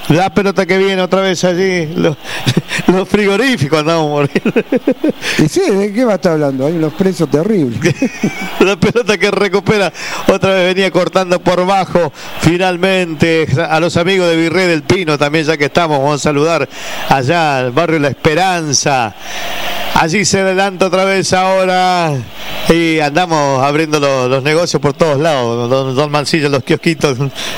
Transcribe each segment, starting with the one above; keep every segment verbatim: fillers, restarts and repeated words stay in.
La pelota que viene otra vez allí, los, los frigoríficos andamos muriendo. Y sí, ¿de qué va a estar hablando? Hay unos presos terribles. La pelota que recupera, otra vez venía cortando por bajo, finalmente a los amigos de Virrey del Pino también, ya que estamos, vamos a saludar allá al barrio La Esperanza. Allí se adelanta otra vez ahora y andamos abriendo los, los negocios por todos lados, don, don Mancilla, los kiosquitos.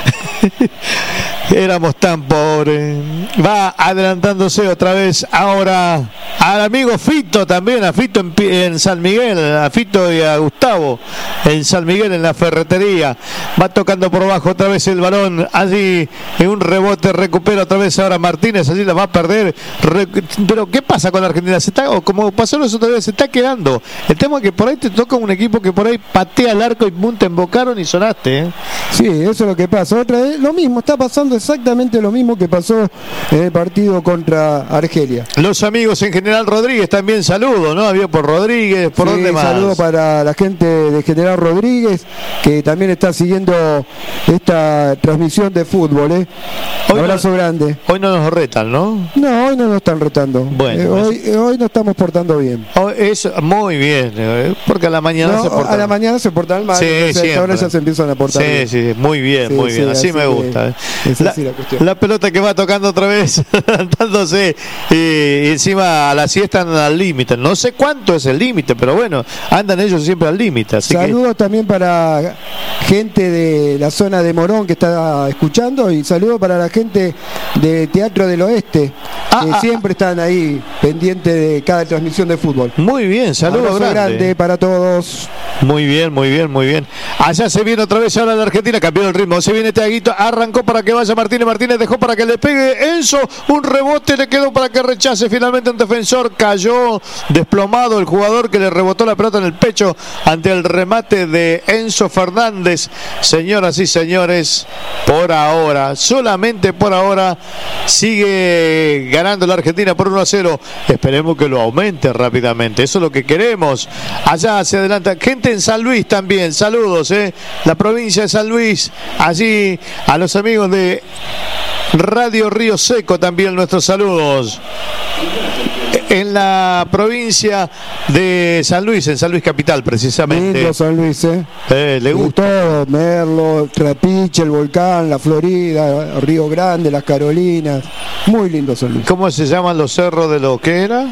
Éramos tan pobres. Va adelantándose otra vez ahora al amigo Fito también, a Fito en, en San Miguel, a Fito y a Gustavo en San Miguel en la ferretería. Va tocando por bajo otra vez el balón, allí en un rebote recupera otra vez ahora Martínez, allí la va a perder. Re, pero ¿qué pasa con la Argentina? Se está, o como pasó los otros días, se está quedando. El tema es que por ahí te toca un equipo que por ahí patea el arco y pum, te embocaron y sonaste, ¿eh? Sí, eso es lo que pasa. Otra vez, lo mismo, está pasando exactamente lo mismo que pasó en el partido contra Argelia. Los amigos en General Rodríguez también saludo, ¿no? Había por Rodríguez, ¿por sí, dónde más? Saludo para la gente de General Rodríguez, que también está siguiendo esta transmisión de fútbol, ¿eh? Un abrazo no, grande. Hoy no nos retan, ¿no? No, hoy no nos están retando. Bueno, eh, hoy, eh, hoy nos estamos portando bien. Oh, es muy bien, eh, porque a la mañana no, se portan. A la mañana se portan mal, sí, entonces ahora ya se empiezan a portar sí, bien. Sí, muy bien, sí, muy sí, bien, así, así me gusta. Eh. Es la, así la cuestión. La pelota que va tocando otra vez, levantándose y, y encima a la siesta andan al límite. No sé cuánto es el límite, pero bueno, andan ellos siempre al límite. Saludos que... también para gente de la zona de Morón que está escuchando, y saludos para la gente de Teatro del Oeste, ah, que ah, siempre están ahí pendientes de cada transmisión de fútbol. Muy bien, saludos grande. grande para todos. Muy bien, muy bien, muy bien. Allá se viene otra vez ahora la Argentina, cambió el ritmo, se viene Tiaguito, arrancó para que vaya Martínez, Martínez dejó para que le pegue Enzo, un rebote le quedó para que rechace, finalmente un defensor, cayó desplomado el jugador que le rebotó la pelota en el pecho ante el remate de Enzo Fernández. Señoras y señores, por ahora, solamente por ahora, sigue ganando la Argentina por uno a cero. Esperemos que lo aumente rápidamente, eso es lo que queremos. Allá se adelanta gente en San Luis también, saludos, eh, la provincia de San Luis, allí a los amigos de Radio Río Seco también nuestros saludos. En la provincia de San Luis, en San Luis Capital precisamente. Lindo San Luis, ¿eh? eh le gusta. Todo, Merlo, Trapiche, el Volcán, la Florida, Río Grande, las Carolinas. Muy lindo San Luis. ¿Cómo se llaman los cerros de lo que era?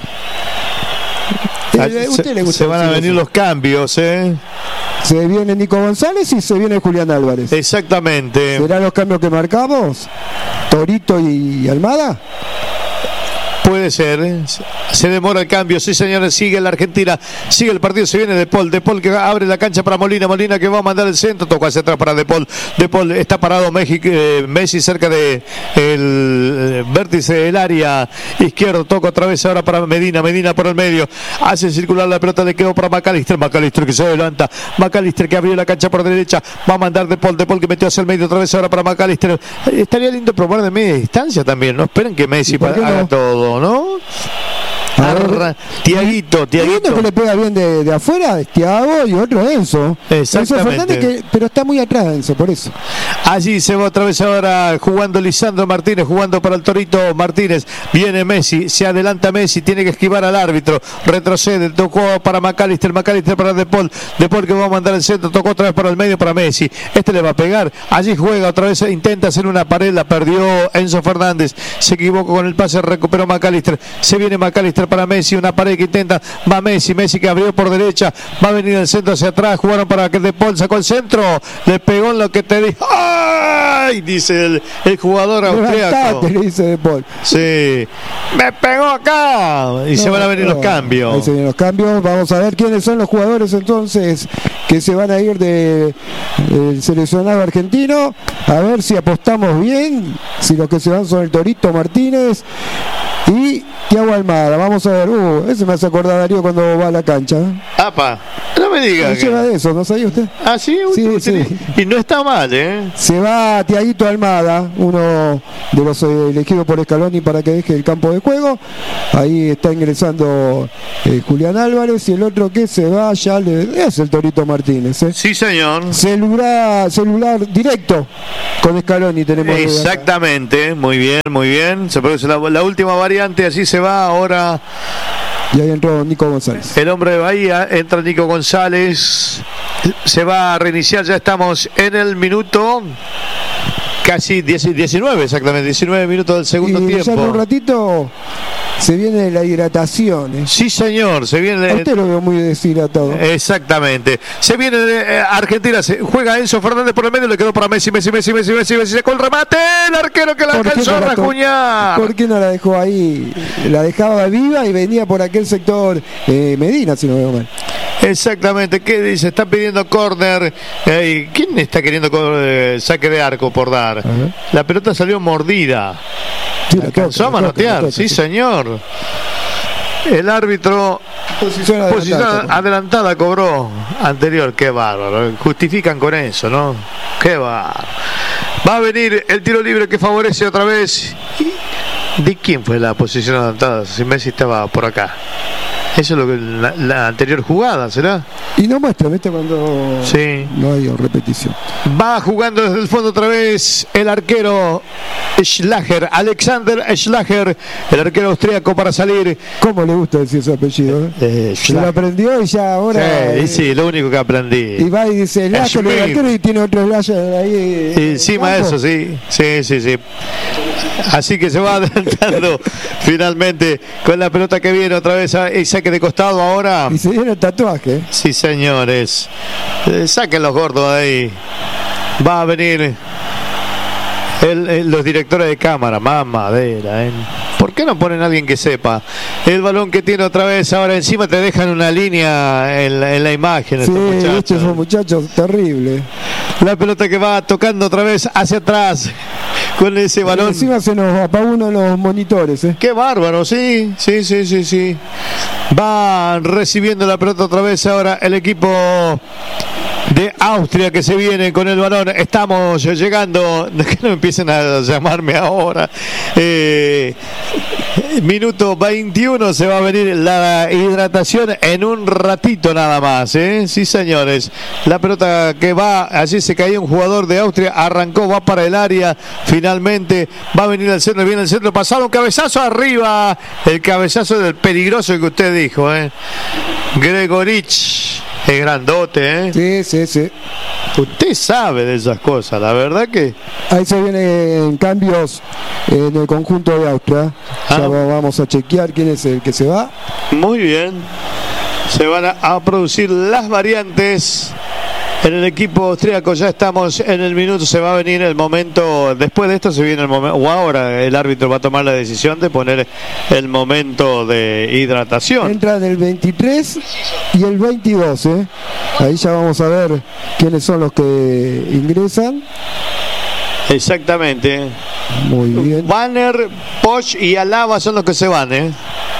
Eh, usted se, le gusta se van a venir eso. Los cambios, ¿eh? Se viene Nico González y se viene Julián Álvarez. Exactamente. ¿Serán los cambios que marcamos? ¿Torito y Almada? Puede ser, se demora el cambio, sí señores, sigue la Argentina, sigue el partido, se viene De Paul, De Paul que abre la cancha para Molina, Molina que va a mandar el centro, tocó hacia atrás para De Paul, De Paul está parado México, eh, Messi cerca de el vértice del área izquierdo, toca otra vez ahora para Medina, Medina por el medio, hace circular la pelota, le quedó para McAllister, McAllister que se adelanta, McAllister que abrió la cancha por derecha, va a mandar De Paul, De Paul que metió hacia el medio otra vez ahora para McAllister, estaría lindo probar de media distancia también, no esperen que Messi haga no? todo, ¿no? Arra, Tiaguito, Tiaguito. Uno que le pega bien de, de afuera es Tiago y otro Enzo. Exactamente. Enzo Fernández, que, pero está muy atrás Enzo, por eso. Allí se va otra vez ahora jugando Lisandro Martínez, jugando para el Torito Martínez. Viene Messi, se adelanta Messi, tiene que esquivar al árbitro. Retrocede, tocó para McAllister, McAllister para De Paul. De Paul que va a mandar el centro, tocó otra vez para el medio para Messi. Este le va a pegar. Allí juega otra vez, intenta hacer una pared, la perdió Enzo Fernández. Se equivocó con el pase, recuperó McAllister. Se viene McAllister para Messi, una pared que intenta, va Messi, Messi que abrió por derecha, va a venir el centro hacia atrás, jugaron para que De Paul sacó el centro, le pegó en lo que te dijo, ¡ay! Dice el, el jugador austriaco. Dice De Paul. Sí, me pegó acá y no, se van a venir no, los cambios. Ahí se vienen los cambios, vamos a ver quiénes son los jugadores entonces que se van a ir del de, seleccionado argentino, a ver si apostamos bien, si los que se van son el Torito Martínez y Thiago Almada. Vamos a ver, uh, ese me hace acordar Darío cuando va a la cancha. Apa, no me diga. Se lleva de eso, ¿no sabía usted? Ah, sí, sí, usted, sí. Y no está mal, ¿eh? Se va Tiaguito Almada, uno de los eh, elegidos por Scaloni para que deje el campo de juego. Ahí está ingresando eh, Julián Álvarez, y el otro que se va ya le, es el Torito Martínez. ¿eh? Sí, señor. Celular, celular directo con Scaloni tenemos. Exactamente, muy bien, muy bien. Se produce la, la última variante, así se va ahora. Y ahí entró Nico González. El hombre de Bahía, entra Nico González. Se va a reiniciar, ya estamos en el minuto casi diecinueve, exactamente, diecinueve minutos del segundo y tiempo. Ya en un ratito se viene la hidratación. ¿eh? Sí, señor, se viene. A usted lo veo muy deshidratado. Exactamente. Se viene eh, Argentina, se juega Enzo Fernández por el medio, le quedó para Messi, Messi, Messi, Messi, Messi, Messi, sacó el remate, el arquero que la alcanzó a rajuñar. ¿Por qué no la dejó ahí? La dejaba viva y venía por aquel sector eh, Medina, si no veo mal. Exactamente, ¿qué dice? Está pidiendo córner. Eh, ¿Quién está queriendo eh, saque de arco por dar? Uh-huh. La pelota salió mordida. Sí, alcanzó a manotear, sí, señor. El árbitro posición adelantada, posición adelantada cobró anterior. Qué bárbaro. Justifican con eso, ¿no? Qué bárbaro. Va a venir el tiro libre que favorece otra vez. ¿De quién fue la posición adelantada? Si Messi estaba por acá. Eso es lo que la, la anterior jugada, ¿será? Y no muestra, ¿viste? Cuando sí. No hay repetición. Va jugando desde el fondo otra vez el arquero Schlager, Alexander Schlager, el arquero austríaco para salir. ¿Cómo le gusta decir su apellido? Eh? Eh, Se lo aprendió y ya ahora. Sí, eh, sí, lo único que aprendí. Y va y dice Schlager, el arquero, y tiene otro Schlager ahí. Y encima de eso, sí. Sí, sí, sí. Así que se va adelantando finalmente con la pelota que viene otra vez a saque de costado ahora. Y se viene el tatuaje. Sí, señores. Eh, saquen los gordos de ahí. Va a venir el, el, los directores de cámara. Mamadera, ¿eh? ¿Por qué no ponen a alguien que sepa? El balón que tiene otra vez ahora encima, te dejan una línea en la, en la imagen. Sí, estos son muchachos terribles. La pelota que va tocando otra vez hacia atrás con ese balón. Y encima se nos apagó uno de los monitores. ¿eh? Qué bárbaro, sí, sí, sí, sí, sí. Va recibiendo la pelota otra vez ahora el equipo de Austria que se viene con el balón. Estamos llegando, que no empiecen a llamarme ahora. Eh, minuto veintiuno, se va a venir la hidratación en un ratito nada más. ¿eh? Sí, señores. La pelota que va, allí se caía un jugador de Austria, arrancó, va para el área, finalmente va a venir al centro, viene el centro pasado, un cabezazo arriba, el cabezazo del peligroso que usted dijo. ¿eh? Gregorich. Es grandote, ¿eh? Sí, sí, sí. Usted sabe de esas cosas, la verdad que... Ahí se vienen cambios en el conjunto de Austria. Ah. Ya vamos a chequear quién es el que se va. Muy bien. Se van a, a producir las variantes en el equipo austríaco. Ya estamos en el minuto, se va a venir el momento. Después de esto se viene el momento, o ahora el árbitro va a tomar la decisión de poner el momento de hidratación. Entran el veintitrés y el veintidós, ¿eh? Ahí ya vamos a ver quiénes son los que ingresan. Exactamente. Muy bien. Banner, Poch y Alaba son los que se van, ¿eh?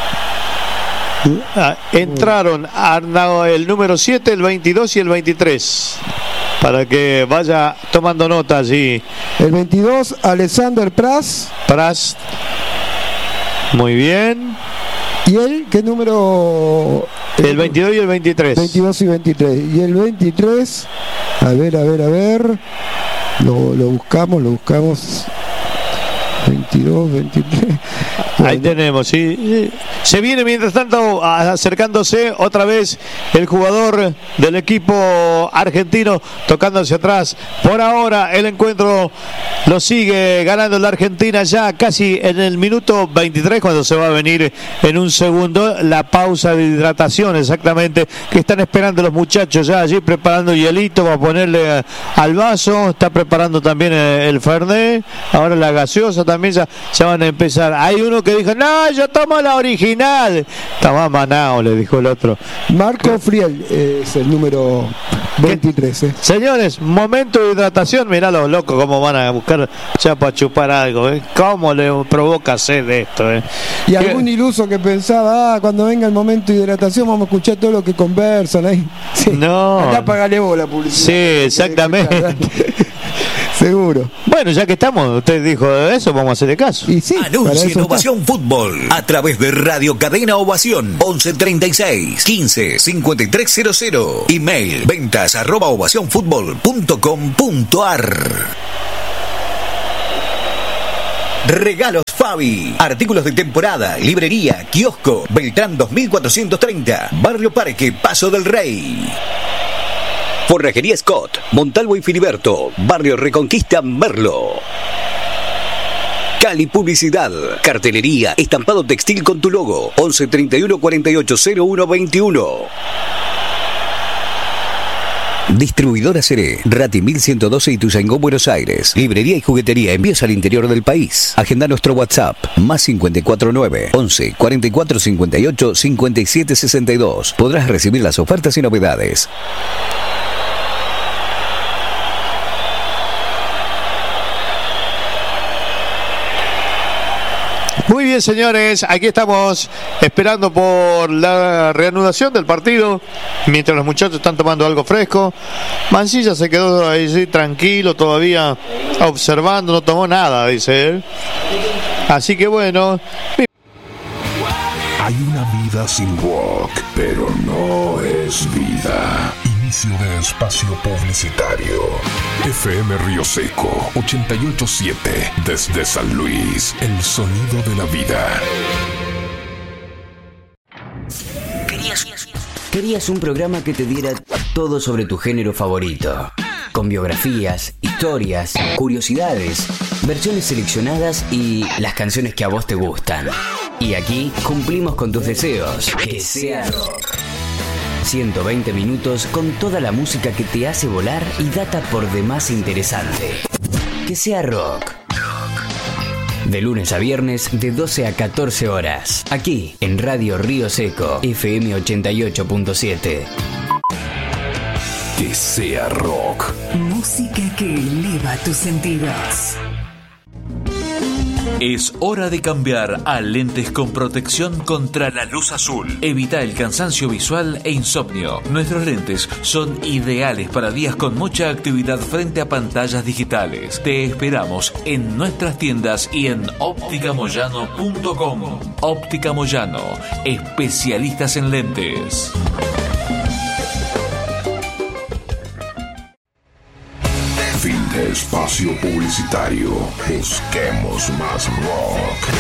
Ah, entraron Arnau, el número siete, el veintidós y el veintitrés, para que vaya tomando nota allí. El veintidós, Alexander Pras. Pras. Muy bien. ¿Y él qué número? El veintidós y el veintitrés. veintidós y veintitrés. Y el veintitrés, a ver, a ver, a ver. Lo, lo buscamos, lo buscamos. veintidós, veintitrés. Bueno. Ahí tenemos, sí. Se viene mientras tanto acercándose otra vez el jugador del equipo argentino, tocando hacia atrás. Por ahora el encuentro lo sigue ganando la Argentina ya casi en el minuto veintitrés, cuando se va a venir en un segundo la pausa de hidratación, exactamente, que están esperando los muchachos ya allí preparando hielito para ponerle al vaso. Está preparando también el Fernet, ahora la gaseosa también, ya, ya van a empezar. Hay uno que dijo, no, yo tomo la original. Toma Manao, le dijo el otro. Marco Friel eh, es el número veintitrés. Eh. Señores, momento de hidratación. Mirá los locos cómo van a buscar ya para chupar algo. ¿eh? ¿Cómo le provoca sed esto? ¿eh? Y ¿Qué? algún iluso que pensaba, ah, cuando venga el momento de hidratación vamos a escuchar todo lo que conversan ahí. Sí. No. Acá pagale bola publicidad. Sí, exactamente. Seguro. Bueno, ya que estamos, usted dijo eso, vamos a hacerle caso. Y sí, Anuncia en Ovación Fútbol a través de Radio Cadena Ovación once treinta y seis quince cincuenta y tres cero cero. Email ventas arroba ovación fútbol punto com punto ar. Regalos Fabi. Artículos de temporada, librería, kiosco, Beltrán dos mil cuatrocientos treinta, Barrio Parque, Paso del Rey. Forrajería Scott, Montalvo y Filiberto, Barrio Reconquista, Merlo. Cali Publicidad, cartelería, estampado textil con tu logo, once treinta y uno cuarenta y ocho cero uno veintiuno. Distribuidora Seré, Rati mil ciento doce Ituzaingó, Buenos Aires. Librería y juguetería, envíos al interior del país. Agenda nuestro WhatsApp, más cincuenta y cuatro nueve, once cuarenta y cuatro cincuenta y ocho cincuenta y siete sesenta y dos. Podrás recibir las ofertas y novedades. Muy bien, señores, aquí estamos esperando por la reanudación del partido, mientras los muchachos están tomando algo fresco. Mancilla se quedó ahí sí, tranquilo, todavía observando, no tomó nada, dice él. Así que bueno. Hay una vida sin rock, pero no es vida. Inicio de espacio publicitario. F M Río Seco ochenta y ocho punto siete desde San Luis, el sonido de la vida. ¿Querías, querías un programa que te diera todo sobre tu género favorito? Con biografías, historias, curiosidades, versiones seleccionadas y las canciones que a vos te gustan. Y aquí cumplimos con tus deseos. Que sea rock. ciento veinte minutos con toda la música que te hace volar y data por demás interesante. Que sea rock. De lunes a viernes de doce a catorce horas. Aquí en Radio Río Seco, F M ochenta y ocho punto siete. Que sea rock. Música que eleva tus sentidos. Es hora de cambiar a lentes con protección contra la luz azul. Evita el cansancio visual e insomnio. Nuestros lentes son ideales para días con mucha actividad frente a pantallas digitales. Te esperamos en nuestras tiendas y en óptica moyano punto com. Óptica Moyano, especialistas en lentes. Fin de espacio publicitario. Busquemos más rock.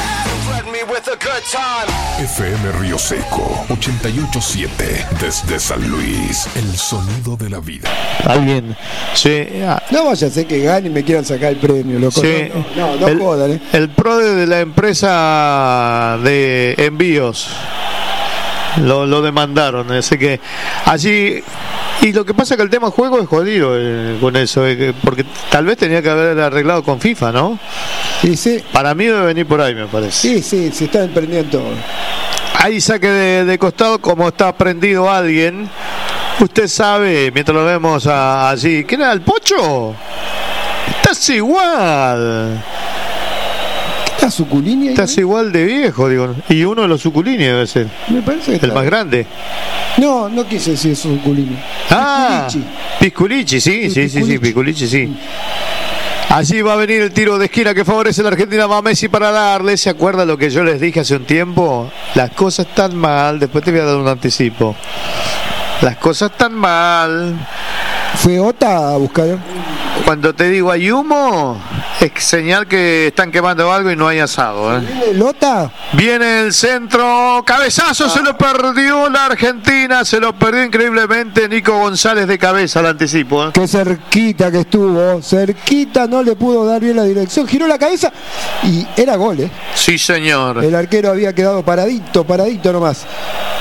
F M Río Seco ochenta y ocho punto siete desde San Luis, el sonido de la vida. Alguien, sí. No vaya a ser que gane y me quieran sacar el premio, loco. Sí. No, no, no el, jodan, ¿eh? El PRODE de la empresa de envíos lo, lo demandaron, así que allí. Y lo que pasa es que el tema juego es jodido eh, con eso, eh, porque tal vez tenía que haber arreglado con FIFA, ¿no? Sí, sí. Para mí debe venir por ahí, me parece. Sí, sí, se está emprendiendo todo. Ahí saque de, de costado, como está prendido alguien. Usted sabe, mientras lo vemos a, allí, ¿quién era el Pocho? Estás igual. ¿Está Suculini ahí? Estás igual de viejo, digo. Y uno de los Suculini debe ser. Me parece que el está. más grande. No, no quise decir Suculini. Ah, Pisculichi. Pisculichi, sí, sí, sí, sí, Pisculichi, sí. Allí va a venir el tiro de esquina que favorece a la Argentina. Va Messi para darle. ¿Se acuerda lo que yo les dije hace un tiempo? Las cosas están mal. Después te voy a dar un anticipo. Las cosas están mal. ¿Fue Ota a buscar? Cuando te digo hay humo, es señal que están quemando algo y no hay asado, ¿eh? ¿Viene Lota? Viene el centro, cabezazo, ah. Se lo perdió la Argentina, se lo perdió increíblemente Nico González de cabeza, al anticipo, ¿eh? Qué cerquita que estuvo, cerquita, no le pudo dar bien la dirección, giró la cabeza y era gol, ¿eh? Sí, señor. El arquero había quedado paradito, paradito nomás.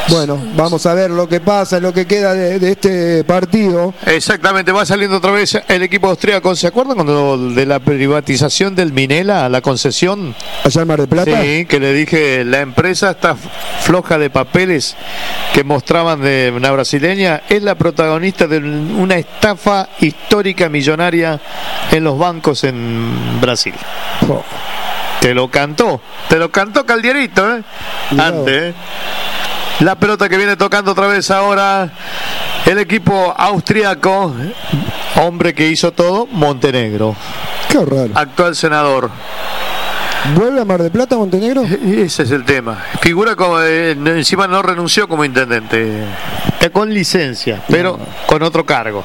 Bueno, vamos a ver lo que pasa, lo que queda de, de este partido. Exactamente, va saliendo otra vez el equipo austríaco. ¿Se acuerdan cuando de la privatización del Minela, la concesión? Allá en Mar del Plata. Sí, que le dije, la empresa está floja de papeles que mostraban de una brasileña, es la protagonista de una estafa histórica millonaria en los bancos en Brasil. Oh. Te lo cantó, te lo cantó Caldierito, ¿eh? No. Antes, ¿eh? La pelota que viene tocando otra vez ahora el equipo austríaco, hombre que hizo todo, Montenegro. Qué raro. Actual senador. ¿Vuelve a Mar del Plata, Montenegro? Ese es el tema. Figura como, eh, encima no renunció como intendente. Está con licencia, pero no. Con otro cargo.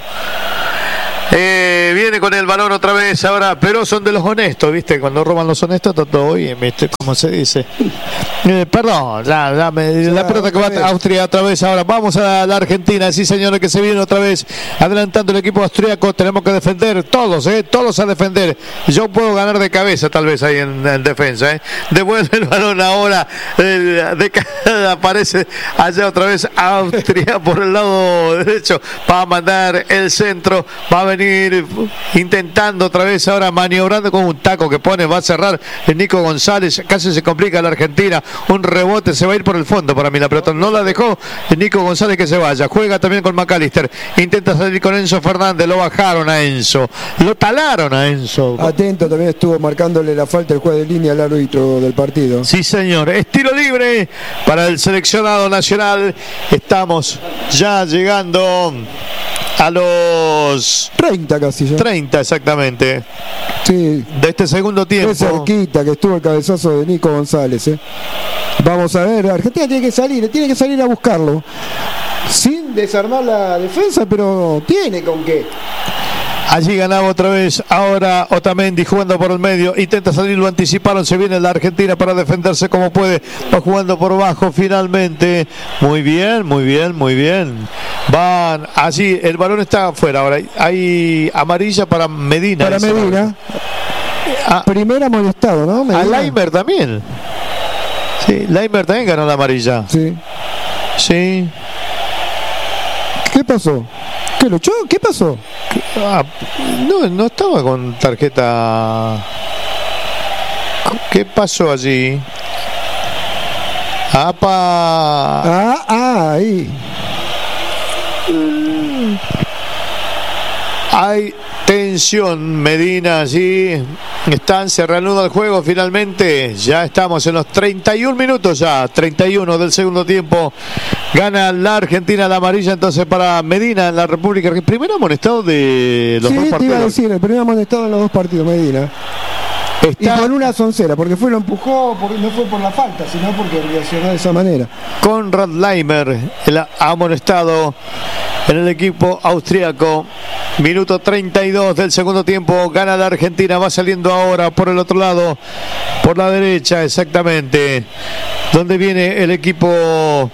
Eh, viene con el balón otra vez ahora, pero son de los honestos, ¿viste? Cuando roban los honestos, todo bien, ¿viste? Como se dice. Eh, perdón, la, la, la, la pelota que va a Austria otra vez ahora. Vamos a la Argentina, sí señores, que se viene otra vez adelantando el equipo austríaco. Tenemos que defender todos, ¿eh? Todos a defender. Yo puedo ganar de cabeza tal vez ahí en, en defensa, ¿eh? Devuelve el balón ahora. Eh, de cada aparece allá otra vez Austria por el lado derecho. Va a mandar el centro, va a venir intentando otra vez ahora, maniobrando con un taco que pone, va a cerrar el Nico González, casi se complica la Argentina, un rebote, se va a ir por el fondo para mí la pelota, no la dejó el Nico González que se vaya, juega también con McAllister, intenta salir con Enzo Fernández, lo bajaron a Enzo, lo talaron a Enzo. Atento, también estuvo marcándole la falta el juez de línea al árbitro del partido. Sí señor, estilo libre para el seleccionado nacional, estamos ya llegando a los treinta casi ya. treinta exactamente. Sí. De este segundo tiempo. Qué cerquita que estuvo el cabezazo de Nico González, ¿eh? Vamos a ver, Argentina tiene que salir, tiene que salir a buscarlo. Sin desarmar la defensa, pero tiene con qué. Allí ganaba otra vez, ahora Otamendi jugando por el medio, intenta salir, lo anticiparon, se viene la Argentina para defenderse como puede, va jugando por abajo finalmente, muy bien, muy bien, muy bien, van allí, el balón está afuera, ahora hay amarilla para Medina. Para Medina, ah, primera amonestado, ¿no? Medina. A Leimer también, sí, Leimer también ganó la amarilla. Sí. Sí. ¿Qué pasó? ¿Qué luchó? ¿Qué pasó? Ah, no, no estaba con tarjeta. ¿Qué pasó allí? ¡Apa! Ah, ah, ahí. Hay tensión, Medina, allí están, se reanuda el juego finalmente, ya estamos en los treinta y un minutos ya, treinta y uno del segundo tiempo, gana la Argentina la amarilla entonces para Medina en la República Argentina, primer amonestado de los sí, dos partidos. Sí, te iba a decir, el primer amonestado en los dos partidos, Medina. Está... Y con una soncera, porque fue lo empujó, porque no fue por la falta, sino porque reaccionó de esa manera. Konrad Leimer, el amonestado en el equipo austríaco. Minuto treinta y dos del segundo tiempo, gana la Argentina, va saliendo ahora por el otro lado, por la derecha exactamente, donde viene el equipo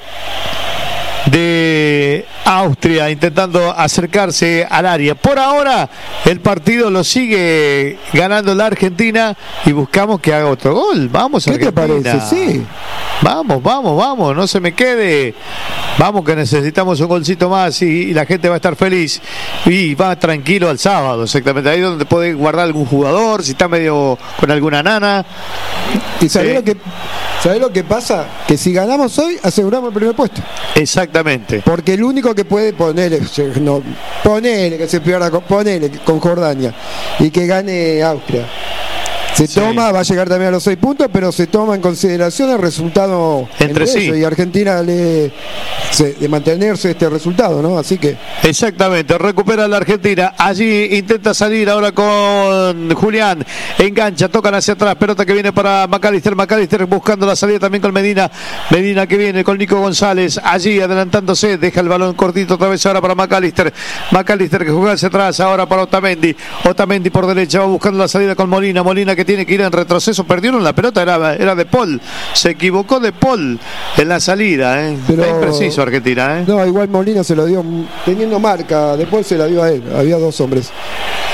de Austria intentando acercarse al área. Por ahora el partido lo sigue ganando la Argentina y buscamos que haga otro gol. Vamos, Argentina. ¿Qué te parece? Sí. Vamos, vamos, vamos, no se me quede. Vamos que necesitamos un golcito más y, y la gente va a estar feliz. Y va tranquilo al sábado, exactamente. Ahí donde puede guardar algún jugador, si está medio con alguna nana. ¿Y sabés eh. lo que sabés lo que pasa? Que si ganamos hoy, aseguramos el primer puesto. Exactamente. Porque el único que puede ponerle, no, ponele que se pierda, ponele con Jordania y que gane Austria. Se sí. toma, va a llegar también a los seis puntos, pero se toma en consideración el resultado entre sí. Y Argentina le se, de mantenerse este resultado, ¿no? Así que exactamente, recupera la Argentina. Allí intenta salir ahora con Julián, engancha, tocan hacia atrás, pelota que viene para McAllister, McAllister buscando la salida también con Medina, Medina que viene con Nico González, allí adelantándose, deja el balón cortito otra vez ahora para McAllister, McAllister que juega hacia atrás ahora para Otamendi, Otamendi por derecha, va buscando la salida con Molina, Molina que tiene que ir en retroceso, perdieron la pelota, era, era de Paul, se equivocó de Paul en la salida, ¿eh? Pero, está impreciso Argentina, ¿eh? No, igual Molina se lo dio teniendo marca, después se la dio a él, había dos hombres.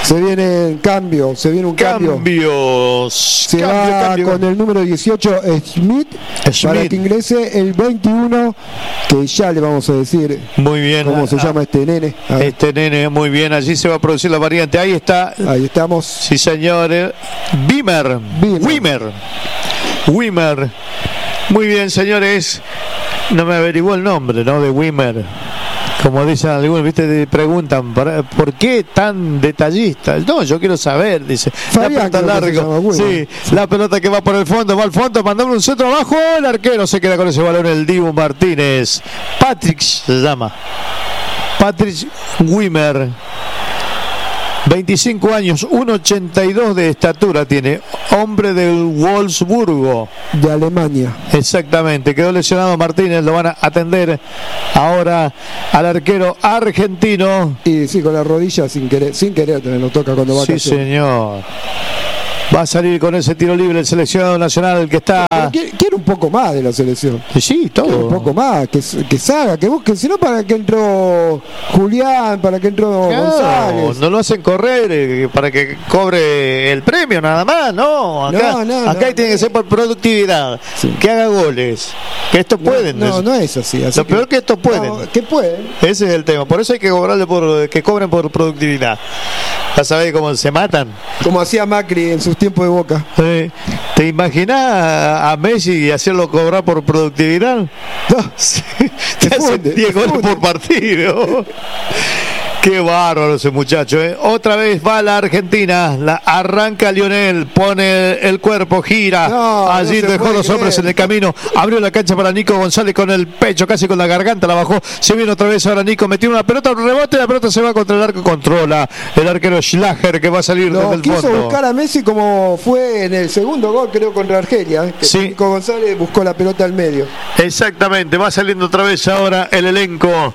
Se viene cambio, se viene un cambio. Cambios. Se cambio, va cambio. con el número dieciocho Smith, Smith. para que ingrese el veintiuno, que ya le vamos a decir Muy bien. cómo se Ah, llama este nene. A ver, Este nene, muy bien. Allí se va a producir la variante. Ahí está. ahí estamos. Sí, señores. Wimmer. Wimmer. Wimmer. Wimmer. Muy bien, señores. No me averiguó el nombre, ¿no? De Wimmer. Como dicen algunos, ¿viste? Preguntan, ¿por, ¿por qué tan detallista? No, yo quiero saber, dice. Fabián, la pelota creo que se llama largo. Wimmer. Sí, la pelota que va por el fondo, va al fondo, mandamos un centro abajo. El arquero se queda con ese balón, el Dibu Martínez. Patrick se llama. Patrick Wimmer. veinticinco años, uno ochenta y dos de estatura tiene, hombre del Wolfsburgo. De Alemania. Exactamente, quedó lesionado Martínez, lo van a atender ahora al arquero argentino. Y sí, con la rodilla sin querer, sin querer te lo toca cuando va a Sí, caer. señor. Va a salir con ese tiro libre el seleccionado nacional, el que está... Pero quiere, quiere un poco más de la selección. Sí, Quiere todo. un poco más, que, que salga, que busque, si no para que entró Julián, para que entró Claro, González. no lo hacen correr eh, para que cobre el premio nada más, no. Acá, No, no, acá no, tiene no. que ser por productividad, Sí. que haga goles, que estos No, pueden. No, es- no es así. así Lo peor que estos pueden. No, que pueden. Ese es el tema, por eso hay que cobrarle por que cobren por productividad. Ya sabés cómo se matan. Como hacía Macri en sus tiempos de Boca. Eh, ¿Te imaginás a a Messi y hacerlo cobrar por productividad? No, sí, te hace funde, diez te goles funde. por partido. Qué bárbaro ese muchacho, ¿eh? Otra vez va la Argentina, la arranca Lionel, pone el cuerpo, gira, No, allí no se dejó puede los hombres creer. en el camino, abrió la cancha para Nico González con el pecho, casi con la garganta, la bajó, se viene otra vez ahora Nico, metió una pelota, un rebote, la pelota se va contra el arco, controla el arquero Schlager que va a salir No, desde el quiso fondo. buscar a Messi como fue en el segundo gol, creo, contra Argelia. ¿eh? Que Sí. Nico González buscó la pelota al medio. Exactamente, va saliendo otra vez ahora el elenco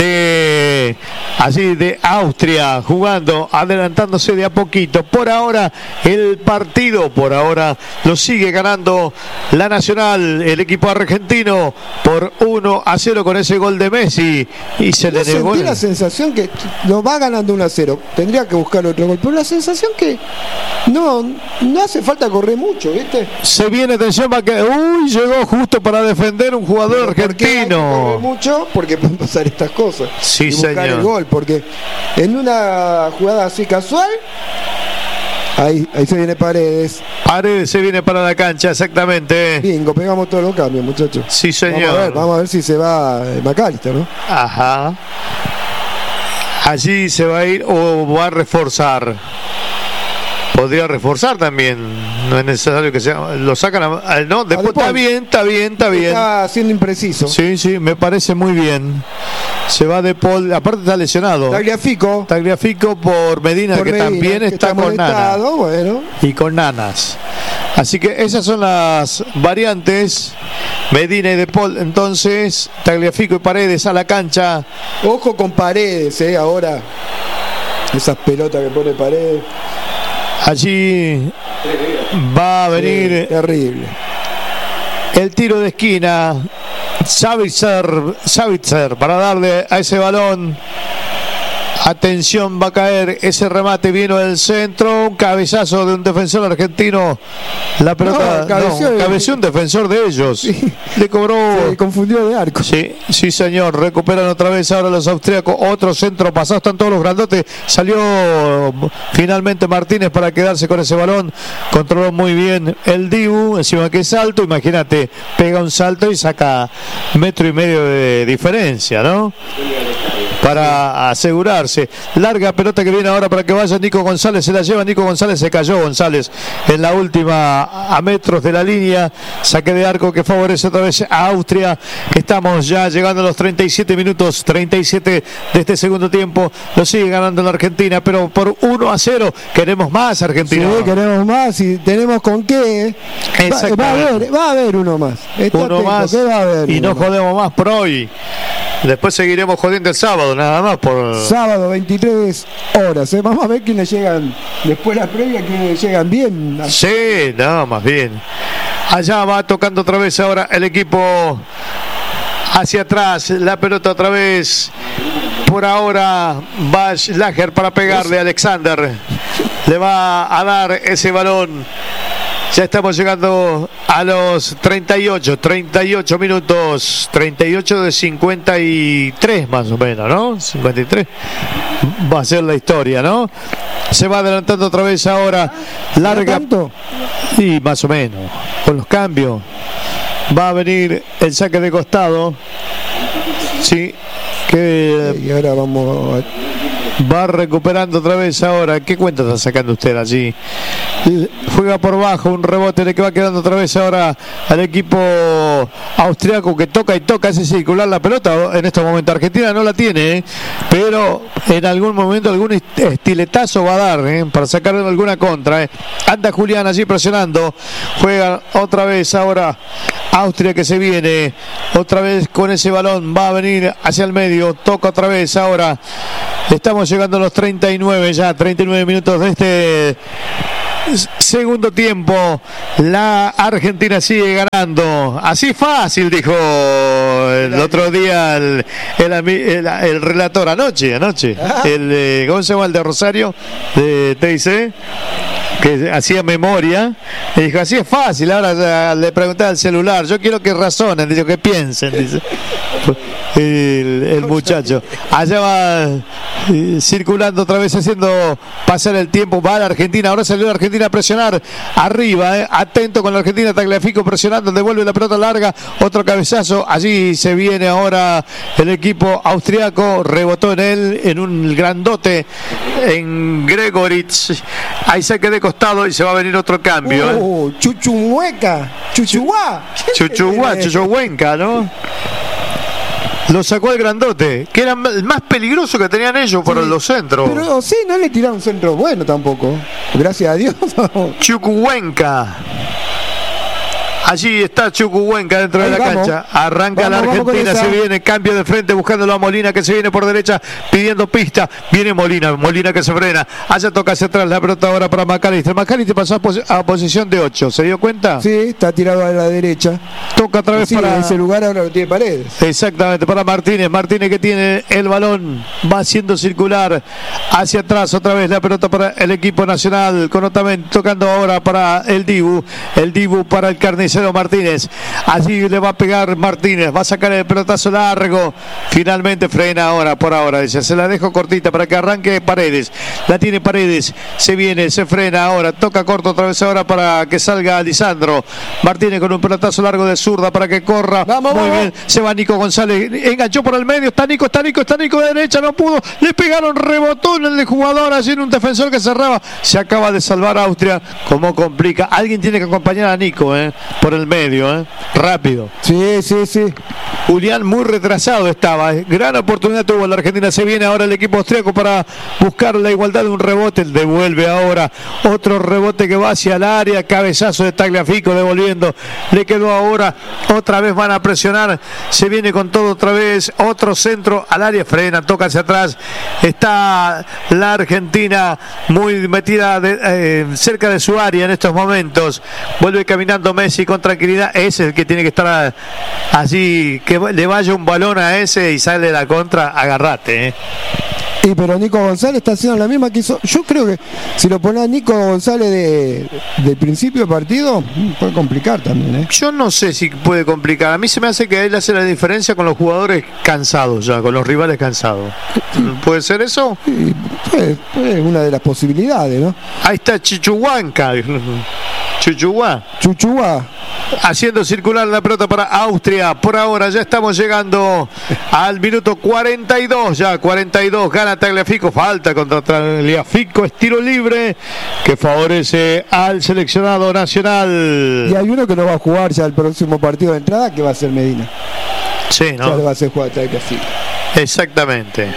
de allí de Austria, jugando, adelantándose de a poquito. Por ahora el partido, por ahora lo sigue ganando la Nacional, el equipo argentino por uno a cero con ese gol de Messi y se No le negó. sentí el- la sensación que lo va ganando uno a cero. Tendría que buscar otro gol. Pero la sensación que no, no hace falta correr mucho, ¿viste? Se viene, atención, va que uy, llegó justo para defender un jugador ¿Por qué hay que correr argentino. mucho? Porque pueden pasar estas cosas. Sí, y buscar señor. el gol. Porque en una jugada así casual, ahí, ahí se viene Paredes. Paredes se viene para la cancha, exactamente. Bingo, pegamos todos los cambios, muchachos. Sí, señor. Vamos a ver, vamos a ver si se va eh, McAllister, ¿no? Ajá. Allí se va a ir o va a reforzar. Podría reforzar también. No es necesario que sea. Lo sacan. A, a- no, después después. está bien, está bien, está bien. Está siendo impreciso. Sí, sí, me parece muy bien. Se va de Paul. Aparte está lesionado. Tagliafico. Tagliafico por Medina, por que Medina, también que está, con Nana. molestado, bueno. Y con Nanas. Así que esas son las variantes. Medina y De Paul. Entonces, Tagliafico y Paredes a la cancha. Ojo con Paredes, eh, ahora. Esas pelotas que pone Paredes. Allí va a venir Eh, terrible. el tiro de esquina. Savitzer, Savitzer para darle a ese balón. Atención, va a caer ese remate, vino del centro, un cabezazo de un defensor argentino. La pelota No, cabeció no, el- cabeció un defensor de ellos. Le cobró. Se confundió de arco. Sí, sí, señor. Recuperan otra vez ahora los austríacos. Otro centro pasado. Están todos los grandotes. Salió finalmente Martínez para quedarse con ese balón. Controló muy bien el Dibu. Encima que es alto. Imagínate, pega un salto y saca metro y medio de diferencia, ¿no? Para asegurarse. Larga pelota que viene ahora para que vaya Nico González. Se la lleva Nico González. Se cayó González en la última a metros de la línea. Saque de arco que favorece otra vez a Austria. Estamos ya llegando a los treinta y siete minutos. treinta y siete de este segundo tiempo. Lo sigue ganando la Argentina, pero por uno a cero. Queremos más, Argentina. Sí, queremos más y tenemos con qué. eh. Va, Exactamente. va a haber, va a haber uno más. Está Uno atento, más. que va a haber Y uno no más. jodemos más por hoy. Después seguiremos jodiendo el sábado, nada más por. Sábado, veintitrés horas. eh. Vamos a ver quiénes llegan después de la previa, quiénes llegan bien. Sí, no, más bien. Allá va tocando otra vez ahora el equipo hacia atrás. La pelota otra vez. Por ahora va Schlager para pegarle a Alexander. le va a dar ese balón. Ya estamos llegando a los treinta y ocho, treinta y ocho minutos, treinta y ocho de cincuenta y tres más o menos, ¿no? cincuenta y tres va a ser la historia, ¿no? Se va adelantando otra vez ahora, larga. Y más o menos, con los cambios. Va a venir el saque de costado. Sí, que... Y ahora vamos a... Va recuperando otra vez ahora. ¿Qué cuenta está sacando usted allí? Juega por bajo, un rebote le que va quedando otra vez ahora al equipo austriaco, que toca y toca ese circular la pelota. En estos momentos Argentina no la tiene, ¿eh? Pero en algún momento algún estiletazo va a dar, ¿eh? Para sacar alguna contra, ¿eh? Anda Julián allí presionando. Juega otra vez ahora Austria, que se viene otra vez con ese balón. Va a venir hacia el medio. Toca otra vez ahora. Estamos llegando a los treinta y nueve ya, treinta y nueve minutos de este segundo tiempo. La Argentina sigue ganando. Así fácil, dijo el otro día el, el, el, el relator anoche, anoche. El, eh, ¿cómo se llama? El de Rosario, de T I C, que hacía memoria, y dijo, así es fácil. Ahora le pregunté al celular, yo quiero que razonen, dice, que piensen, dice el, el muchacho. Allá va eh, circulando otra vez, haciendo pasar el tiempo. Va la Argentina, ahora salió la Argentina a presionar arriba, eh, atento con la Argentina. Tagliafico presionando, devuelve la pelota larga, otro cabezazo, allí se viene ahora el equipo austriaco, rebotó en él, en un grandote, en Gregoritz. Ahí se quedó costado y se va a venir otro cambio. Oh, ¿eh? Chuchumueca, Chuchuá. Chuchuá, Chuchuhuenca, ¿no? Lo sacó el grandote, que era el más peligroso que tenían ellos por sí, los centros. Pero sí, no le tiraron un centro bueno tampoco. Gracias a Dios. Chuchuhuenca. Allí está Chuchuhuenca dentro Ahí de la vamos. cancha. Arranca vamos, la Argentina, se viene, cambio de frente, buscándolo a Molina, que se viene por derecha, pidiendo pista. Viene Molina, Molina que se frena. Allá toca hacia atrás la pelota ahora para McAllister. McAllister pasó a, pos a posición de ocho, ¿se dio cuenta? Sí, está tirado a la derecha. Toca otra vez sí, para... en ese lugar ahora lo tiene Paredes. Exactamente, para Martínez. Martínez que tiene el balón, va haciendo circular hacia atrás otra vez la pelota para el equipo nacional. Con Otamendi tocando ahora para el Dibu. El Dibu para el Carnicero Martínez. Allí le va a pegar Martínez, va a sacar el pelotazo largo. Finalmente frena ahora, por ahora. Dice, se la dejo cortita para que arranque Paredes. La tiene Paredes, se viene, se frena ahora. Toca corto otra vez ahora para que salga Lisandro. Martínez con un pelotazo largo de zurda para que corra. Vamos, Muy vamos. bien, se va Nico González. Enganchó por el medio. Está Nico, está Nico, está Nico de derecha. No pudo. Le pegaron, rebotó en el jugador. Allí en un defensor que cerraba. Se acaba de salvar Austria. Como complica. Alguien tiene que acompañar a Nico, ¿eh? Por el medio, ¿eh? Rápido. Sí, sí, sí. Julián muy retrasado estaba. ¿eh? Gran oportunidad tuvo la Argentina. Se viene ahora el equipo austriaco para buscar la igualdad de un rebote. Devuelve ahora otro rebote que va hacia el área. Cabezazo de Tagliafico devolviendo. Le quedó ahora. Otra vez van a presionar. Se viene con todo otra vez. Otro centro al área. Frena, toca hacia atrás. Está la Argentina muy metida de, eh, cerca de su área en estos momentos. Vuelve caminando Messi con tranquilidad. Ese es el que tiene que estar allí, que le vaya un balón a ese y sale la contra, agarrate, ¿eh? Y pero Nico González está haciendo la misma que hizo. Yo creo que si lo pone a Nico González de, del principio del partido, puede complicar también, ¿eh? Yo no sé si puede complicar. A mí se me hace que él hace la diferencia con los jugadores cansados ya, con los rivales cansados. ¿Puede ser eso? Sí, pues, pues una de las posibilidades, ¿no? Ahí está Chichuhuanca. Chuchuá. Chuchuá. Haciendo circular la pelota para Austria. Por ahora ya estamos llegando al minuto cuarenta y dos. Ya cuarenta y dos. Gana Tagliafico. Falta contra Tagliafico. Es tiro libre que favorece al seleccionado nacional. Y hay uno que no va a jugar ya el próximo partido de entrada, que va a ser Medina. Sí, ¿no? Ya lo va a hacer jugar Tagliafico. Exactamente.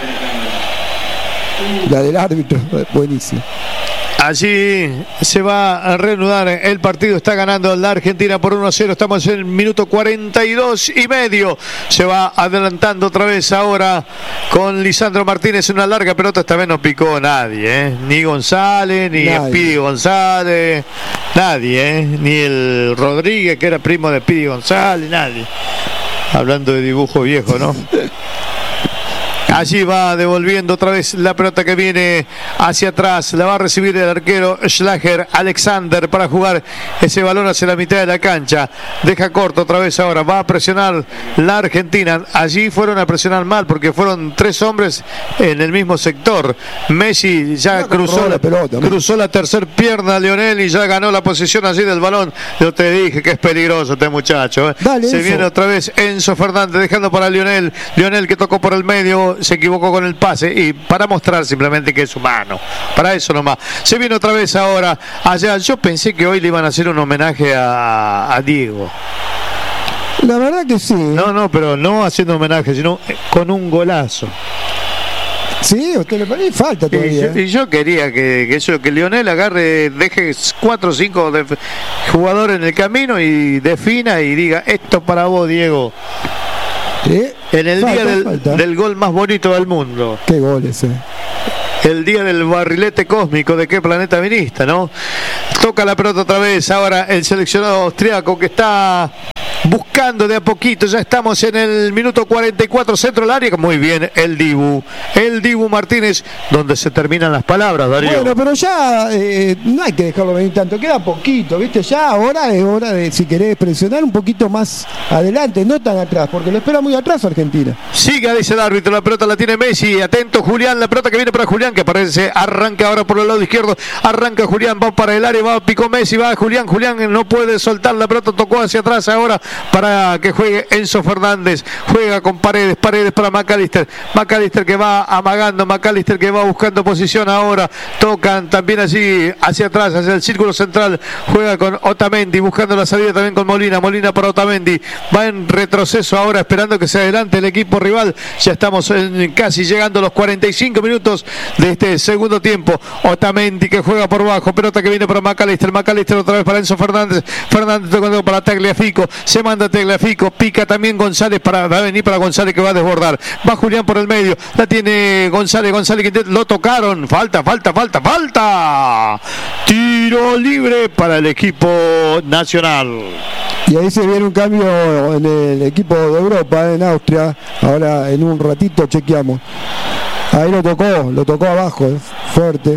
La del árbitro. Buenísimo. Allí se va a reanudar el partido. Está ganando la Argentina por uno a cero. Estamos en el minuto cuarenta y dos y medio. Se va adelantando otra vez ahora con Lisandro Martínez. Una larga pelota. Esta vez no picó nadie, ¿eh? Ni González, ni Speedy González. Nadie, ¿eh? Ni el Rodríguez, que era primo de Speedy González. Nadie. Hablando de dibujo viejo, ¿no? Allí va devolviendo otra vez la pelota que viene hacia atrás. La va a recibir el arquero Schlager Alexander para jugar ese balón hacia la mitad de la cancha. Deja corto otra vez ahora. Va a presionar la Argentina. Allí fueron a presionar mal porque fueron tres hombres en el mismo sector. Messi ya no, cruzó la, pelota, cruzó la tercera pierna, Lionel, y ya ganó la posición allí del balón. Yo te dije que es peligroso este muchacho. ¿eh? Dale, Se Enzo. viene otra vez Enzo Fernández dejando para Lionel. Lionel que tocó por el medio, se equivocó con el pase y para mostrar simplemente que es humano. Para eso nomás. Se viene otra vez ahora allá. Yo pensé que hoy le iban a hacer un homenaje a, a Diego. La verdad que sí. No, no, pero no haciendo homenaje, sino con un golazo. Sí, usted le parece falta Y todavía. yo, y yo quería que, que eso, que Lionel agarre, deje cuatro o cinco de, jugadores en el camino y defina y diga, esto para vos, Diego. ¿Eh? En el Falta, día del, falta. del gol más bonito del mundo. Qué goles, eh. El día del barrilete cósmico, ¿de qué planeta viniste, no? Toca la pelota otra vez, ahora el seleccionado austriaco que está buscando de a poquito, ya estamos en el minuto cuarenta y cuatro, centro del área, muy bien, el Dibu, el Dibu Martínez, donde se terminan las palabras, Darío. Bueno, pero ya eh, no hay que dejarlo venir tanto, queda poquito, ¿viste? Ya ahora es hora de, si querés, presionar un poquito más adelante, no tan atrás, porque lo espera muy atrás Argentina. Siga, dice el árbitro, la pelota la tiene Messi, atento Julián, la pelota que viene para Julián, que aparece, arranca ahora por el lado izquierdo, arranca Julián, va para el área, va, picó Messi, va Julián, Julián no puede soltar la pelota, tocó hacia atrás ahora para que juegue Enzo Fernández, juega con Paredes, Paredes para McAllister, McAllister que va amagando, McAllister que va buscando posición ahora, tocan también allí hacia atrás, hacia el círculo central, juega con Otamendi, buscando la salida también con Molina, Molina para Otamendi, va en retroceso ahora, esperando que se adelante el equipo rival, ya estamos en, casi llegando a los cuarenta y cinco minutos de este segundo tiempo, Otamendi que juega por bajo, pelota que viene para McAllister, McAllister otra vez para Enzo Fernández, Fernández tocando para Tagliafico, se manda Tagliafico, pica también González, para, va a venir para González que va a desbordar, va Julián por el medio, la tiene González, González que lo tocaron, falta, falta, falta, falta, tiro libre para el equipo nacional. Y ahí se viene un cambio en el equipo de Europa, en Austria, ahora en un ratito chequeamos. Ahí lo tocó, lo tocó abajo, eh, fuerte.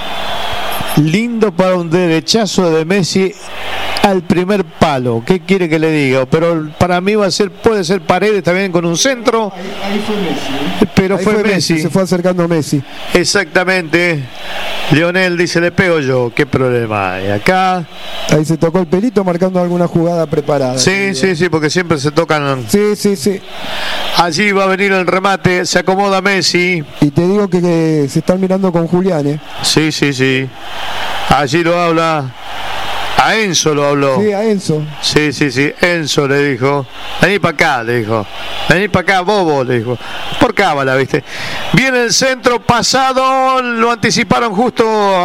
Lindo para un derechazo de Messi al primer palo. ¿Qué quiere que le diga? Pero para mí va a ser, puede ser Paredes también con un centro. Ahí, ahí fue Messi. ¿eh? Pero ahí fue, fue Messi. Messi. Se fue acercando Messi. Exactamente. Lionel dice, le pego yo. ¿Qué problema hay acá? Ahí se tocó el pelito marcando alguna jugada preparada. Sí, sí, sí, porque siempre se tocan. Sí, sí, sí. Allí va a venir el remate, se acomoda Messi. Y te digo que, que se están mirando con Julián, ¿eh? Sí, sí, sí. Allí lo habla. A Enzo lo habló. Sí, a Enzo. Sí, sí, sí. Enzo le dijo. Vení para acá, le dijo. Vení para acá, bobo, le dijo. Por cábala, viste. Viene el centro pasado. Lo anticiparon justo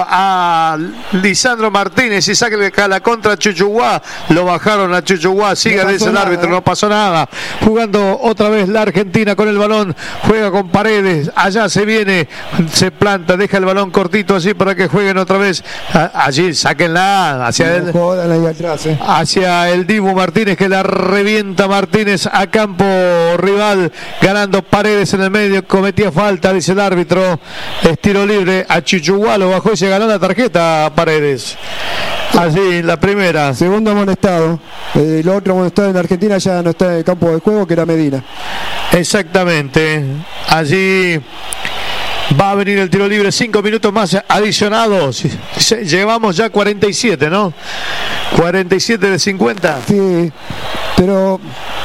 a Lisandro Martínez. Y saca la contra Chuchuguá. Lo bajaron a Chuchuguá. Siga, no dice el nada, árbitro. ¿eh? No pasó nada. Jugando otra vez la Argentina con el balón. Juega con Paredes. Allá se viene. Se planta. Deja el balón cortito así para que jueguen otra vez. Allí, sáquenla hacia él. Jodan ahí atrás, eh. Hacia el Dibu Martínez que la revienta Martínez a campo rival, ganando Paredes en el medio, cometía falta, dice el árbitro, es tiro libre a Chichuguá, lo bajó y se ganó la tarjeta Paredes. Así, la primera. Segundo amonestado. Eh, el otro amonestado en Argentina ya no está en el campo de juego, que era Medina. Exactamente. Allí va a venir el tiro libre, cinco minutos más adicionados. Llevamos ya cuarenta y siete, ¿no? cuarenta y siete de cincuenta. Sí, pero...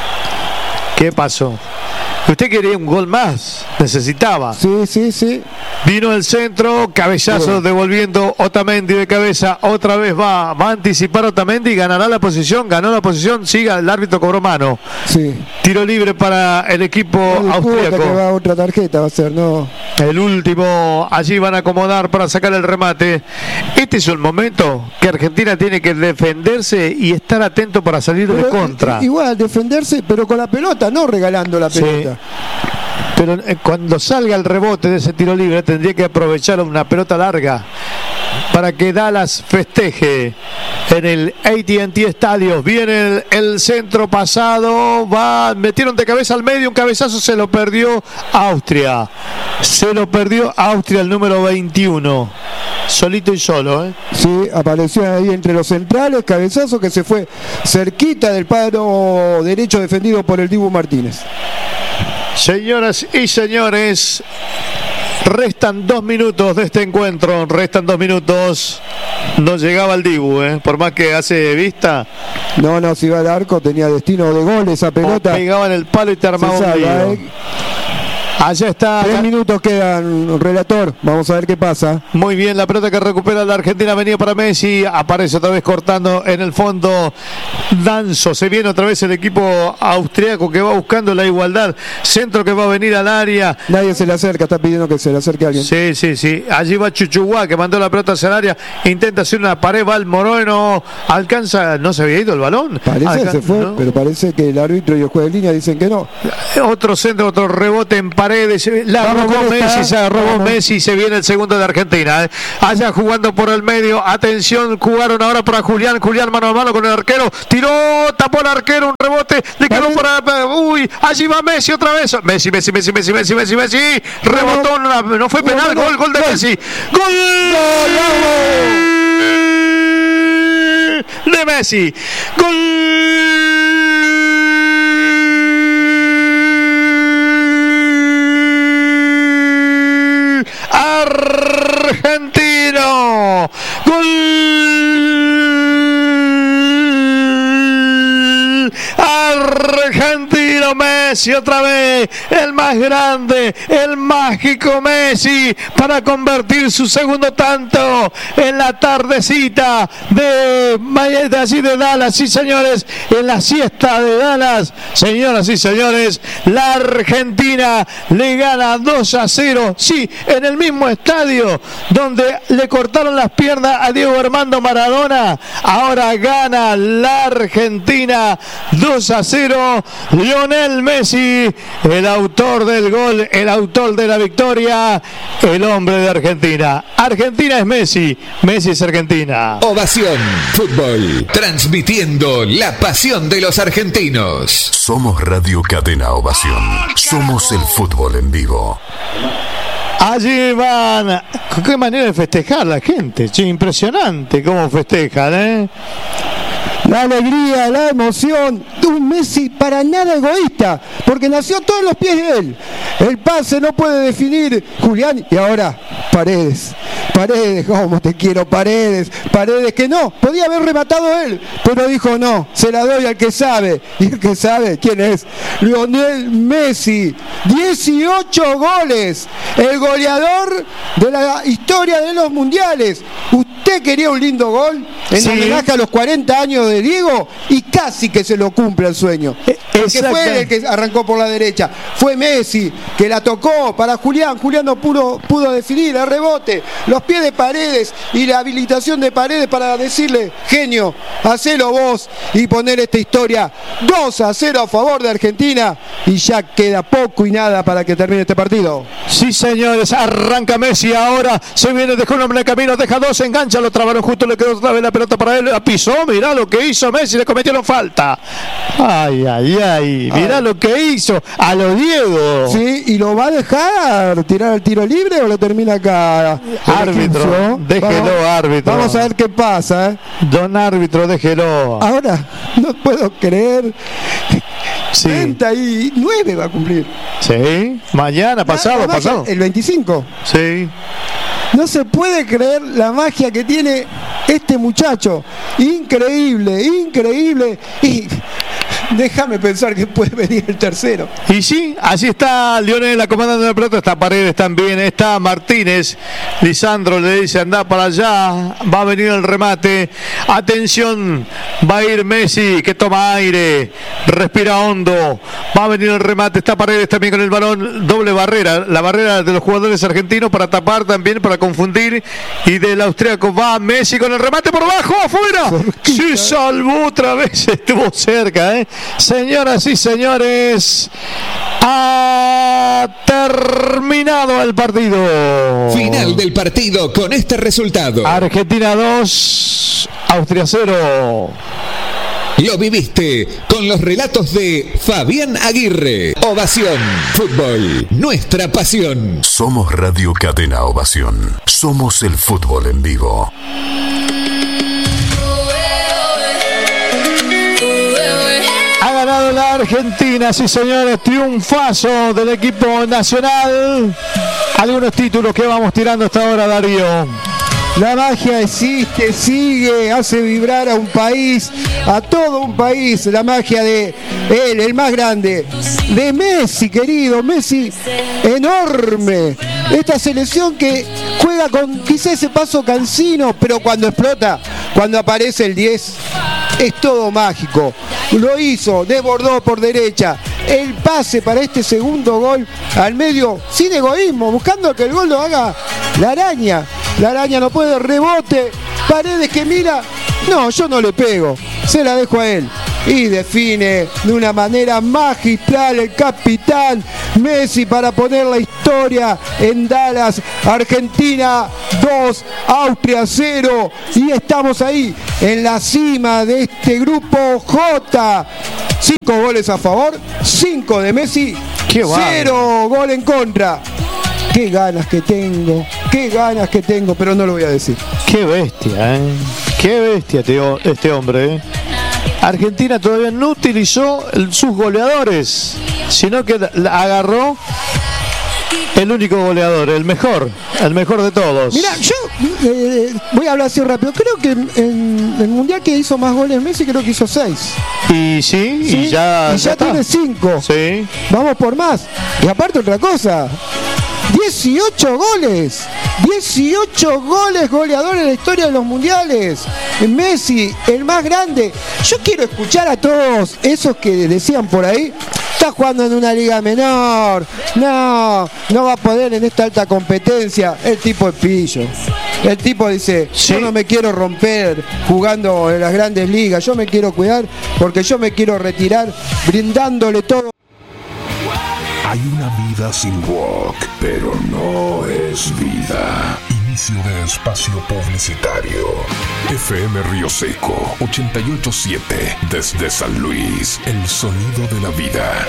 ¿Qué pasó? Usted quería un gol más, necesitaba. Sí, sí, sí. Vino el centro, cabezazo, sí. Devolviendo Otamendi de cabeza, otra vez va, va a anticipar Otamendi y ganará la posición, ganó la posición, siga, el árbitro cobró mano. Sí. Tiro libre para el equipo no, austríaco. Que va otra tarjeta, va a ser, no. El último, allí van a acomodar para sacar el remate. Este es un momento que Argentina tiene que defenderse y estar atento para salir pero, de contra. Igual, defenderse, pero con la pelota, no regalando la pelota. Sí. Pero eh, cuando salga el rebote de ese tiro libre tendría que aprovechar una pelota larga para que Dallas festeje en el A T and T Stadium. Viene el, el centro pasado, va, metieron de cabeza al medio, un cabezazo, se lo perdió Austria. Se lo perdió Austria, el número veintiuno. Solito y solo, ¿eh? Sí, apareció ahí entre los centrales, cabezazo que se fue cerquita del palo derecho defendido por el Dibu Martínez. Señoras y señores, restan dos minutos de este encuentro, restan dos minutos. No llegaba el Dibu, ¿eh? Por más que hace vista. No, no, si iba al arco tenía destino de gol esa pelota. O pegaba en el palo y te armaba un lío. ¿eh? Allá está. Tres minutos quedan, relator. Vamos a ver qué pasa. Muy bien, la pelota que recupera la Argentina venía para Messi. Aparece otra vez cortando en el fondo Danzo. Se viene otra vez el equipo austriaco que va buscando la igualdad. Centro que va a venir al área. Nadie se le acerca, está pidiendo que se le acerque a alguien. Sí, sí, sí. Allí va Chuchuá que mandó la pelota hacia el área. Intenta hacer una pared, va el Moreno. Alcanza, no se había ido el balón. Parece Alcan... que se fue, ¿no? Pero parece que el árbitro y el juez de línea dicen que no. Otro centro, otro rebote en pared. La vamos robó Messi, se robó vamos. Messi, se viene el segundo de Argentina. ¿eh? Allá jugando por el medio, atención, jugaron ahora para Julián, Julián mano a mano con el arquero, tiró, tapó el arquero, un rebote, le quedó para, uy, allí va Messi otra vez, Messi, Messi, Messi, Messi, Messi, Messi, Messi, rebotó, no, no fue penal, gol, gol de Messi, gol de Messi, gol argentino, gol argentino, Messi otra vez, el más grande, el mágico Messi para convertir su segundo tanto en la tardecita de, de allí de Dallas, sí señores, en la siesta de Dallas, señoras y señores, la Argentina le gana dos a cero, sí, en el mismo estadio donde le cortaron las piernas a Diego Armando Maradona, ahora gana la Argentina dos a cero, Lionel Messi, el autor del gol, el autor de la victoria, el hombre de Argentina. Argentina es Messi, Messi es Argentina. Ovación Fútbol, transmitiendo la pasión de los argentinos. Somos Radio Cadena Ovación, somos el fútbol en vivo. Allí van, qué manera de festejar la gente, che, impresionante cómo festejan, ¿eh? La alegría, la emoción de un Messi para nada egoísta, porque nació todos los pies de él. El pase no puede definir Julián y ahora Paredes. Paredes, como te quiero, Paredes. Paredes que no, podía haber rematado él, pero dijo no, se la doy al que sabe. Y el que sabe, ¿quién es? Lionel Messi, dieciocho goles, el goleador de la historia de los mundiales. Usted quería un lindo gol en sí. homenaje a los cuarenta años de Diego y casi que se lo cumple el sueño. Porque fue el que arrancó por la derecha. Fue Messi que la tocó para Julián. Julián no pudo, pudo definir el rebote. Los pies de Paredes y la habilitación de Paredes para decirle, genio, hacelo vos y poner esta historia dos a cero a favor de Argentina. Y ya queda poco y nada para que termine este partido. Sí, señores, arranca Messi ahora. Se viene, dejó un hombre en el camino, deja dos, engancha, lo trabaron justo, le quedó otra vez la pelota para él, la pisó, mirá lo que hizo Messi, le cometieron falta. Ay, ay, ay, mirá ay. lo que hizo a lo Diego. Sí, y lo va a dejar tirar el tiro libre o lo termina acá. Árbitro, déjelo, vamos, árbitro. Vamos a ver qué pasa. ¿eh? Don árbitro, déjelo. Ahora, no puedo creer. Sí. treinta y nueve va a cumplir. Sí, mañana, pasado, magia, pasado. El veinticinco. Sí. No se puede creer la magia que tiene este muchacho. Increíble, increíble. Y déjame pensar que puede venir el tercero. Y sí, así está Lionel, la comandante de la pelota. Está Paredes también, está Martínez. Lisandro le dice, anda para allá. Va a venir el remate. Atención, va a ir Messi, que toma aire. Respira hondo. Va a venir el remate. Está Paredes también con el balón. Doble barrera. La barrera de los jugadores argentinos para tapar también, para confundir. Y del austriaco va Messi con el remate por abajo, afuera. Sí, salvó otra vez. Estuvo cerca, ¿eh? Señoras y señores, a está terminado el partido. Final del partido con este resultado. Argentina dos, Austria cero. Lo viviste con los relatos de Fabián Aguirre. Ovación Fútbol, nuestra pasión. Somos Radio Cadena Ovación. Somos el fútbol en vivo. Ha ganado la Argentina, sí señores, triunfazo del equipo nacional. Algunos títulos que vamos tirando hasta ahora, Darío. La magia existe, sigue, hace vibrar a un país, a todo un país. La magia de él, el más grande, de Messi, querido, Messi, enorme. Esta selección que juega con quizá ese paso cansino, pero cuando explota, cuando aparece el diez, es todo mágico. Lo hizo, desbordó por derecha. El pase para este segundo gol al medio, sin egoísmo, buscando que el gol lo haga la araña. La araña no puede, rebote, Paredes que mira, no, yo no le pego, se la dejo a él. Y define de una manera magistral el capitán Messi para poner la historia en Dallas. Argentina dos, Austria cero. Y estamos ahí en la cima de este grupo J. Cinco goles a favor, cinco de Messi, Qué cero gol en contra. Qué ganas que tengo, qué ganas que tengo, pero no lo voy a decir. Qué bestia, ¿eh? Qué bestia tío, este hombre, ¿eh? Argentina todavía no utilizó sus goleadores, sino que agarró el único goleador, el mejor, el mejor de todos. Mirá, yo eh, voy a hablar así rápido. Creo que en el mundial que hizo más goles Messi, creo que hizo seis. Y sí, ¿Sí? y ya, y ya, ya tiene cinco. Sí. Vamos por más. Y aparte otra cosa, dieciocho goles, dieciocho goles goleador en la historia de los mundiales. Messi, el más grande. Yo quiero escuchar a todos esos que decían por ahí, está jugando en una liga menor, no, no va a poder en esta alta competencia. El tipo es pillo. El tipo dice, sí, yo no me quiero romper jugando en las grandes ligas, yo me quiero cuidar porque yo me quiero retirar brindándole todo. Hay una vida sin rock, pero no es vida. Inicio de espacio publicitario. F M Río Seco ochenta y ocho punto siete desde San Luis, el sonido de la vida.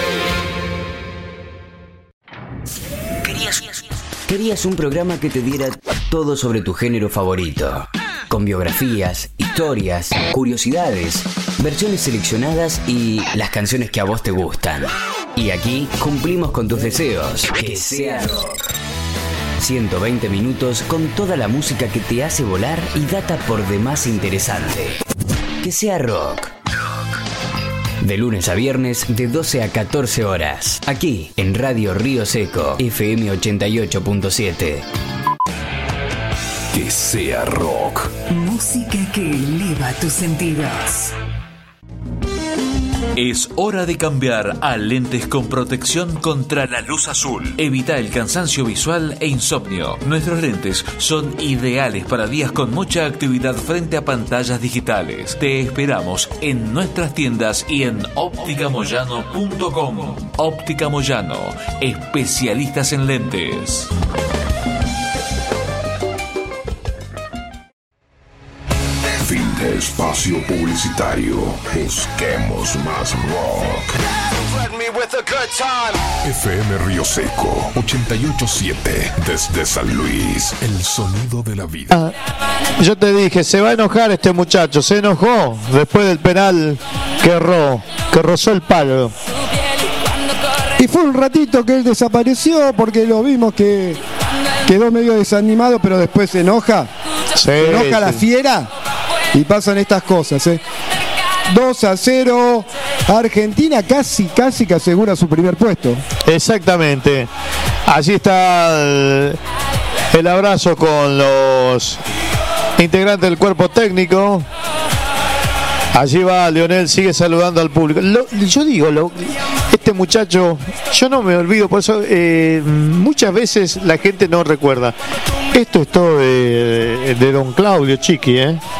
¿Querías, querías un programa que te diera todo sobre tu género favorito? Con biografías, historias, curiosidades, versiones seleccionadas y las canciones que a vos te gustan. Y aquí cumplimos con tus deseos. Que sea rock. ciento veinte minutos con toda la música que te hace volar y data por demás interesante. Que sea rock. De lunes a viernes de doce a catorce horas. Aquí en Radio Río Seco, F M ochenta y ocho punto siete. Que sea rock. Música que eleva tus sentidos. Es hora de cambiar a lentes con protección contra la luz azul. Evita el cansancio visual e insomnio. Nuestros lentes son ideales para días con mucha actividad frente a pantallas digitales. Te esperamos en nuestras tiendas y en óptica moyano punto com. Óptica Moyano, especialistas en lentes. Fin de espacio publicitario. Busquemos más rock. F M Río Seco ochenta y ocho punto siete desde San Luis, el sonido de la vida. Ah, yo te dije, se va a enojar este muchacho. Se enojó después del penal que erró, que rozó el palo. Y fue un ratito que él desapareció porque lo vimos que quedó medio desanimado, pero después se enoja. Sí, se enoja sí. La fiera y pasan estas cosas, ¿eh? dos a cero. Argentina casi, casi que asegura su primer puesto. Exactamente. Allí está el, el abrazo con los integrantes del cuerpo técnico. Allí va Lionel, sigue saludando al público. Lo, yo digo, lo, este muchacho, yo no me olvido, por eso eh, muchas veces la gente no recuerda. Esto es todo de, de don Claudio Chiqui, ¿eh?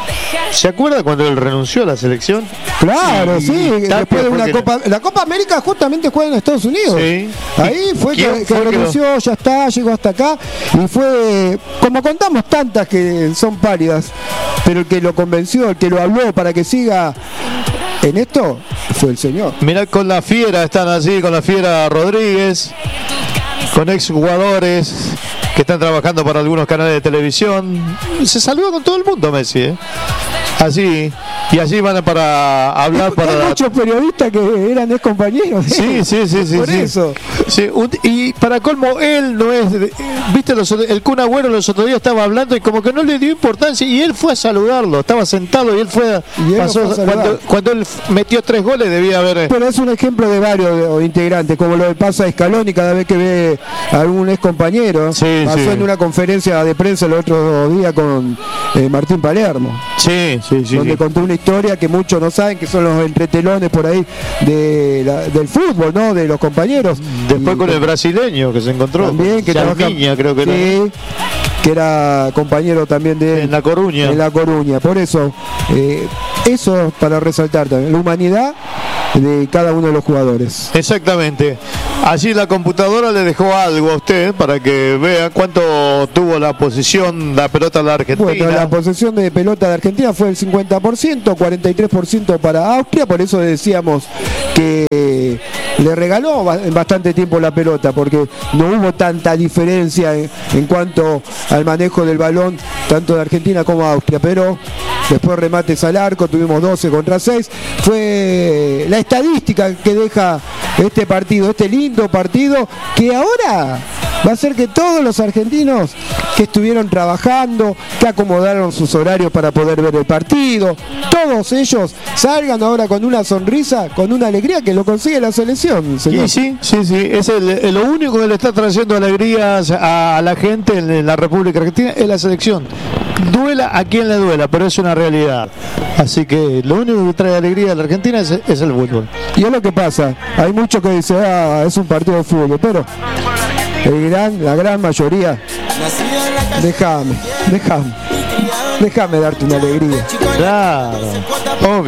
¿Se acuerda cuando él renunció a la selección? Claro, sí, sí después de una Copa, la Copa América justamente juega en Estados Unidos. Sí. Ahí fue que, que renunció, ya está, llegó hasta acá y fue, como contamos tantas que son pálidas, pero el que lo convenció, el que lo habló para que siga en esto fue el señor. Mirá, con la Fiera están así, con la Fiera Rodríguez, con exjugadores que están trabajando para algunos canales de televisión. Se saluda con todo el mundo Messi, ¿eh? Así, y allí van para hablar. Para hay muchos periodistas que eran ex compañeros. Sí, sí, sí, sí. Por sí. eso. Sí, un, y para colmo, él no es. Viste, los, el Kun Agüero los otros días estaba hablando y como que no le dio importancia. Y él fue a saludarlo. Estaba sentado y él fue. Y él pasó, fue a cuando, cuando él metió tres goles, debía haber. Pero es un ejemplo de varios integrantes, como lo que pasa a Scaloni cada vez que ve a algún ex compañero. Sí, pasó sí. en una conferencia de prensa el otro día con eh, Martín Palermo. Sí, sí, sí. Donde sí. contó una historia que muchos no saben, que son los entretelones por ahí de la, del fútbol, ¿no? De los compañeros. Después y, con el brasileño que se encontró. También, que trabaja, Niña, creo que sí, era. Que era compañero también de en La Coruña. En La Coruña. Por eso, eh, eso para resaltar también, la humanidad de cada uno de los jugadores. Exactamente. Allí la computadora le dejó algo a usted para que vea cuánto tuvo la posesión la pelota de la Argentina. Bueno, la posesión de pelota de Argentina fue el cincuenta por ciento, cuarenta y tres por ciento para Austria, por eso decíamos que le regaló en bastante tiempo la pelota, porque no hubo tanta diferencia en, en cuanto al manejo del balón, tanto de Argentina como Austria, pero después remates al arco, tuvimos doce contra seis, fue la estadística que deja este partido, este lindo partido, que ahora va a hacer que todos los argentinos que estuvieron trabajando, que acomodaron sus horarios para poder ver el partido, todos ellos salgan ahora con una sonrisa, con una alegría que lo consigue la selección, señor. Y sí, sí, sí, es el, el, lo único que le está trayendo alegrías a, a la gente en, en la República Argentina es la selección. Duela a quien le duela, pero es una realidad. Así que lo único que trae alegría a la Argentina es, es el fútbol. Y es lo que pasa, hay muchos que dicen, ah, es un partido de fútbol, pero el gran, la gran mayoría, déjame, déjame, déjame darte una alegría. Claro, obvio.